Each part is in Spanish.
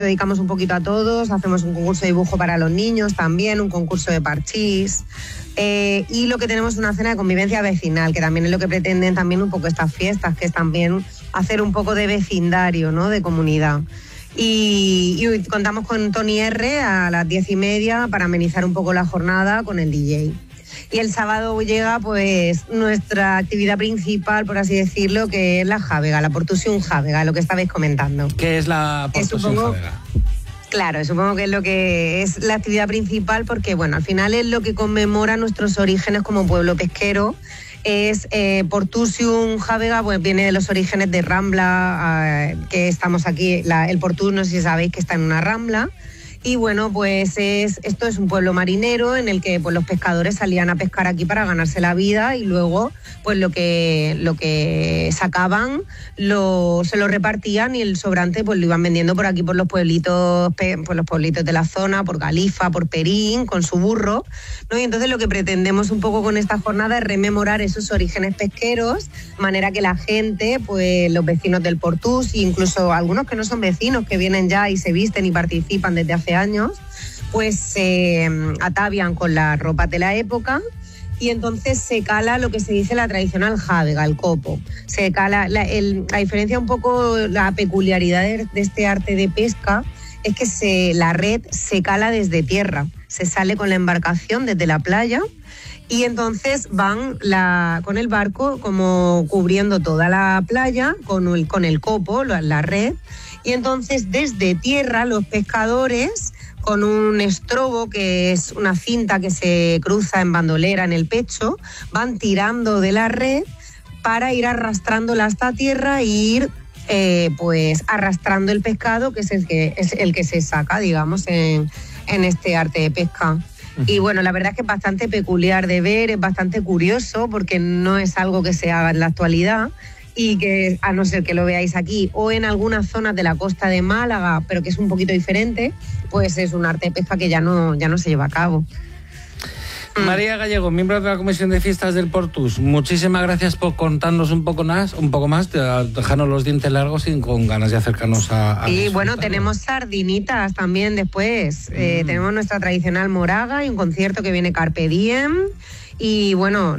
dedicamos un poquito a todos, hacemos un concurso de dibujo para los niños también, un concurso de parchís, y lo que tenemos es una cena de convivencia vecinal, que también es lo que pretenden también un poco estas fiestas, que es también hacer un poco de vecindario, ¿no?, de comunidad. Y contamos con Tony R a las 10:30 para amenizar un poco la jornada con el DJ. Y el sábado llega pues nuestra actividad principal, por así decirlo, que es la jávega, la Portusium jávega, lo que estabais comentando. ¿Qué es la Portusium jávega? Claro, supongo que es lo que es la actividad principal porque, bueno, al final es lo que conmemora nuestros orígenes como pueblo pesquero. Es Portusium jávega, pues viene de los orígenes de Rambla, que estamos aquí, el Portus, no sé si sabéis que está en una rambla. Y bueno, pues esto es un pueblo marinero en el que pues, los pescadores salían a pescar aquí para ganarse la vida y luego pues lo que sacaban se lo repartían y el sobrante pues lo iban vendiendo por aquí por los pueblitos de la zona, por Galifa, por Perín, con su burro, ¿no? Y entonces lo que pretendemos un poco con esta jornada es rememorar esos orígenes pesqueros, de manera que la gente, pues los vecinos del Portus, incluso algunos que no son vecinos, que vienen ya y se visten y participan desde hace años, pues se atavian con las ropas de la época y entonces se cala lo que se dice la tradicional jávega, el copo. Se cala, la diferencia un poco, la peculiaridad de este arte de pesca es que la red se cala desde tierra, se sale con la embarcación desde la playa y entonces van con el barco como cubriendo toda la playa con el copo, la red. Y entonces desde tierra los pescadores con un estrobo, que es una cinta que se cruza en bandolera en el pecho, van tirando de la red para ir arrastrándola hasta tierra e ir pues arrastrando el pescado, que es el que se saca, digamos, en este arte de pesca. Y bueno, la verdad es que es bastante peculiar de ver, es bastante curioso porque no es algo que se haga en la actualidad. Y que, a no ser que lo veáis aquí o en algunas zonas de la costa de Málaga, pero que es un poquito diferente, pues es un arte de pesca que ya no se lleva a cabo. María Gallego, miembro de la Comisión de Fiestas del Portus, muchísimas gracias por contarnos un poco más, dejarnos los dientes largos y con ganas de acercarnos a y bueno, tenemos sardinitas también después. Tenemos nuestra tradicional moraga y un concierto que viene Carpe Diem. Y bueno,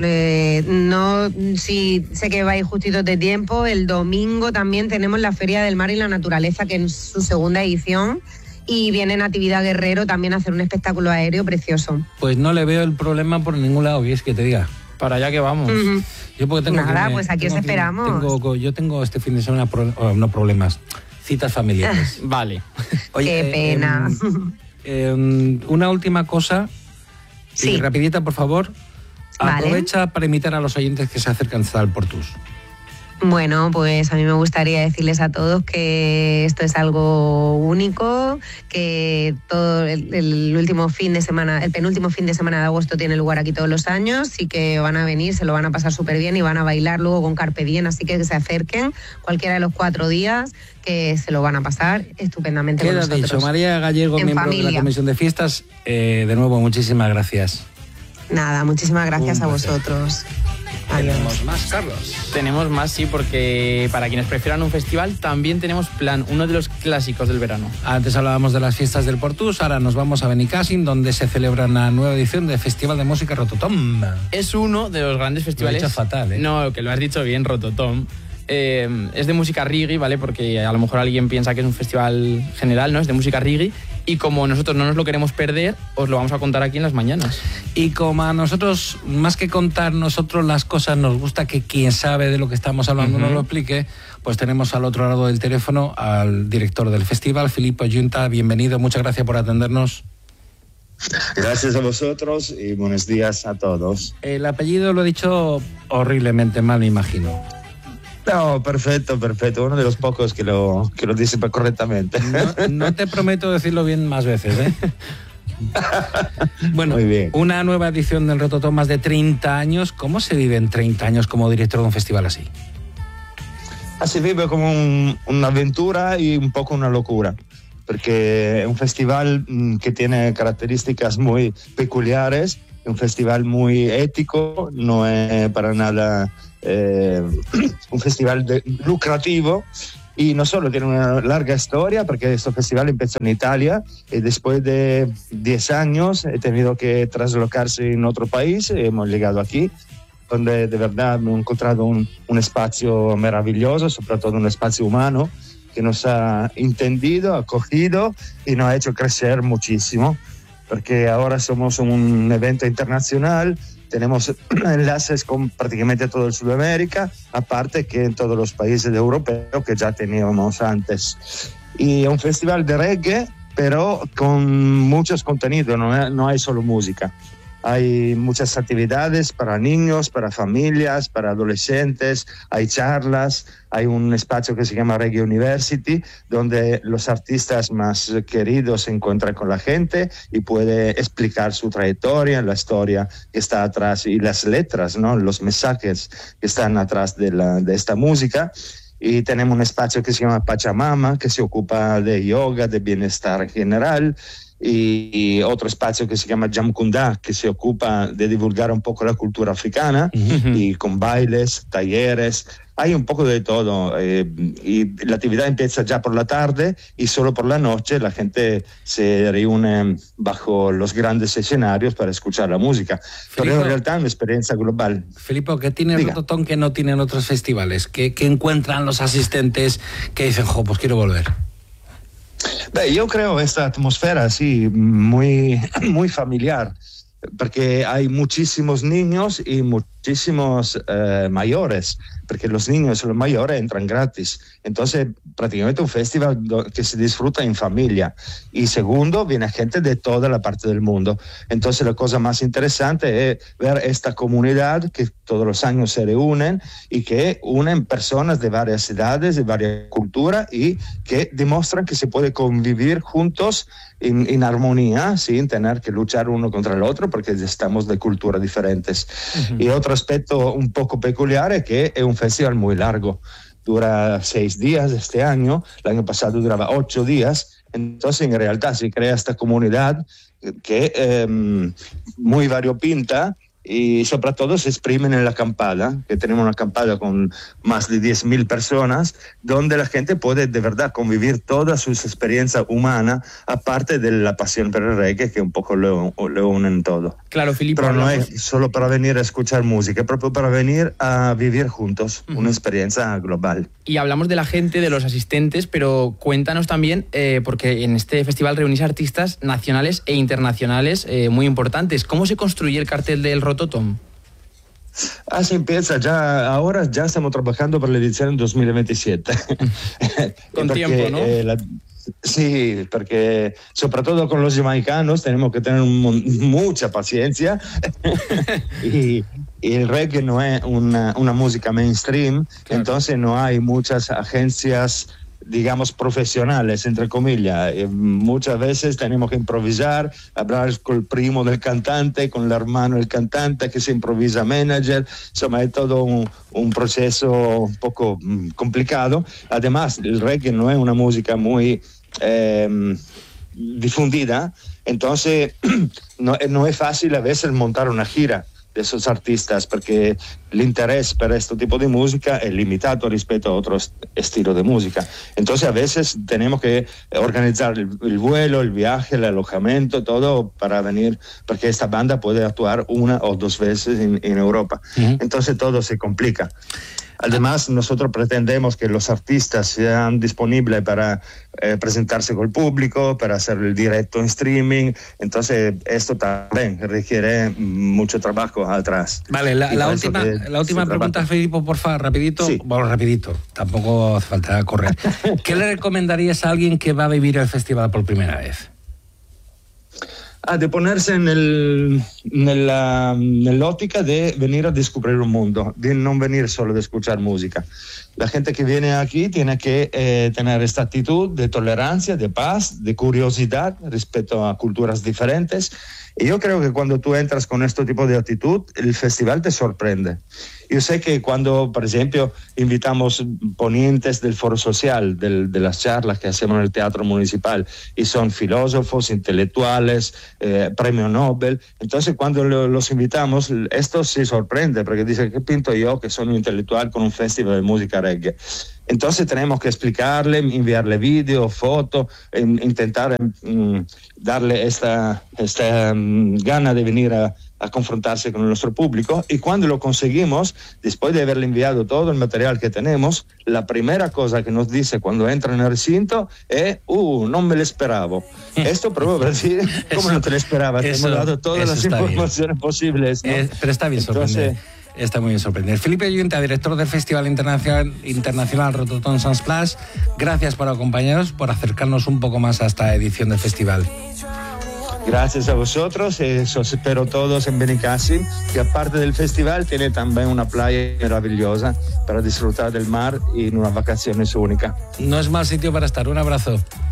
si sé que vais justitos de tiempo, el domingo también tenemos la Feria del Mar y la Naturaleza, que es su segunda edición, y viene Natividad Guerrero también a hacer un espectáculo aéreo precioso. Pues no le veo el problema por ningún lado, ¿quieres que te diga? Para allá que vamos. Yo porque tengo pues aquí os esperamos. Yo tengo este fin de semana citas familiares. Vale. Oye, qué pena. Una última cosa, sí. Rapidita, por favor. Vale. Aprovecha para invitar a los oyentes que se acercan al Portus. Bueno, pues a mí me gustaría decirles a todos que esto es algo único, que todo el último fin de semana, el penúltimo fin de semana de agosto tiene lugar aquí todos los años y que van a venir, se lo van a pasar súper bien y van a bailar luego con Carpe Diem, así que se acerquen cualquiera de los 4 días, que se lo van a pasar estupendamente con nosotros. Dicho, María Gallego, miembro de la Comisión de Fiestas, de nuevo, muchísimas gracias. Nada, muchísimas gracias a vosotros. Adiós. ¿Tenemos más, Carlos? Tenemos más, sí, porque para quienes prefieran un festival también tenemos plan, uno de los clásicos del verano. Antes hablábamos de las fiestas del Portus, ahora nos vamos a Benicàssim, donde se celebra una nueva edición del Festival de Música Rototom. Es uno de los grandes festivales... Lo he dicho fatal, ¿eh? No, que lo has dicho bien, Rototom. Es de música reggae, ¿vale? Porque a lo mejor alguien piensa que es un festival general, ¿no? Es de música reggae. Y como nosotros no nos lo queremos perder, os lo vamos a contar aquí en las mañanas. Y como a nosotros, más que contar nosotros las cosas, nos gusta que quien sabe de lo que estamos hablando nos lo explique, pues tenemos al otro lado del teléfono al director del festival, Filippo Giunta. Bienvenido, muchas gracias por atendernos. Gracias a vosotros y buenos días a todos. El apellido lo he dicho horriblemente mal, me imagino. No, perfecto. Uno de los pocos que lo dice correctamente. No te prometo decirlo bien más veces, ¿eh? Bueno, muy bien. Una nueva edición del Rototom, más de 30 años. ¿Cómo se vive en 30 años como director de un festival así? Se vive como una aventura y un poco una locura, porque es un festival que tiene características muy peculiares, un festival muy ético, no es para nada un festival lucrativo, Y no solo tiene una larga historia, porque este festival empezó en Italia y después de 10 años he tenido que traslocarse en otro país, hemos llegado aquí, donde de verdad hemos encontrado un espacio maravilloso, sobre todo un espacio humano, que nos ha entendido, acogido y nos ha hecho crecer muchísimo, porque ahora somos un evento internacional, tenemos enlaces con prácticamente todo el Sudamérica, aparte que en todos los países europeos que ya teníamos antes. Y es un festival de reggae, pero con muchos contenidos, no hay solo música. Hay muchas actividades para niños, para familias, para adolescentes, hay charlas, hay un espacio que se llama Reggae University, donde los artistas más queridos se encuentran con la gente y puede explicar su trayectoria, la historia que está atrás y las letras, ¿no? Los mensajes que están atrás de esta música. Y tenemos un espacio que se llama Pachamama, que se ocupa de yoga, de bienestar general. Y otro espacio que se llama Jamkunda, que se ocupa de divulgar un poco la cultura africana, y con bailes, talleres, hay un poco de todo, y la actividad empieza ya por la tarde y solo por la noche la gente se reúne bajo los grandes escenarios para escuchar la música. Pero en realidad es una experiencia global. Filippo, ¿qué tiene Rototom que no tienen otros festivales? ¿Qué encuentran los asistentes que dicen, pues quiero volver? Yo creo esta atmósfera así muy, muy familiar, porque hay muchísimos niños y muchísimos mayores, porque los niños y los mayores entran gratis. Entonces, prácticamente un festival que se disfruta en familia. Y segundo, viene gente de toda la parte del mundo. Entonces, la cosa más interesante es ver esta comunidad que todos los años se reúnen y que unen personas de varias edades, de varias culturas y que demuestran que se puede convivir juntos en armonía, sin tener que luchar uno contra el otro, porque estamos de culturas diferentes. Y otro aspecto un poco peculiar es que es un festival muy largo. Dura 6 días este año, el año pasado duraba 8 días, entonces en realidad se crea esta comunidad que muy variopinta y sobre todo se exprimen en la acampada, que tenemos una acampada con más de 10.000 personas, donde la gente puede de verdad convivir todas sus experiencias humanas, aparte de la pasión por el reggae, que un poco lo unen todo. Claro, Filippo. Pero no es solo para venir a escuchar música, es proprio para venir a vivir juntos una experiencia global. Y hablamos de la gente, de los asistentes, pero cuéntanos también, porque en este festival reunís artistas nacionales e internacionales muy importantes. ¿Cómo se construye el cartel del Rototom? Se empieza ya, ahora ya estamos trabajando para la edición 2027. Con tiempo, ¿no? Sí, porque sobre todo con los jamaicanos tenemos que tener mucha paciencia y el reggae no es una música mainstream, claro. Entonces no hay muchas agencias, digamos, profesionales, entre comillas. Muchas veces tenemos que improvisar, hablar con el primo del cantante, con el hermano del cantante que se improvisa manager. Insomma, es todo un proceso un poco complicado. Además, el reggae no es una música muy difundida, entonces no es fácil a veces montar una gira de esos artistas, porque el interés para este tipo de música es limitado respecto a otros estilos de música. Entonces a veces tenemos que organizar el vuelo, el viaje, el alojamiento, todo para venir, porque esta banda puede actuar 1 o 2 veces en Europa. Entonces todo se complica. Además, nosotros pretendemos que los artistas sean disponibles para presentarse con el público, para hacer el directo en streaming. Entonces, esto también requiere mucho trabajo atrás. Vale, la última pregunta, Filippo, por favor, rapidito. Sí. Bueno, rapidito, tampoco hace falta correr. ¿Qué le recomendarías a alguien que va a vivir el festival por primera vez? De ponerse en la óptica de venir a descubrir un mundo, de no venir solo de escuchar música. La gente que viene aquí tiene que tener esta actitud de tolerancia, de paz, de curiosidad respecto a culturas diferentes. Y yo creo que cuando tú entras con este tipo de actitud, el festival te sorprende. Yo sé que cuando, por ejemplo, invitamos ponentes del Foro Social, de las charlas que hacemos en el Teatro Municipal, y son filósofos, intelectuales, premio Nobel, entonces cuando los invitamos, esto se sorprende, porque dicen, ¿qué pinto yo que soy un intelectual con un festival de música reggae? reggae. Entonces tenemos que explicarle, enviarle vídeo, fotos, intentar darle esta gana de venir a confrontarse con nuestro público. Y cuando lo conseguimos, después de haberle enviado todo el material que tenemos, la primera cosa que nos dice cuando entra en el recinto es no me lo esperaba. Esto probó Brasil, ¿cómo no te lo esperabas? Te hemos dado todas las informaciones posibles, ¿no? Pero está bien sorprender. Está muy bien sorprender. Felipe Ayunta, director del Festival Internacional Rototom Sunsplash, gracias por acompañarnos, por acercarnos un poco más a esta edición del festival. Gracias a vosotros, os espero todos en Benicassim, que aparte del festival tiene también una playa maravillosa para disfrutar del mar y unas vacaciones únicas. No es mal sitio para estar. Un abrazo.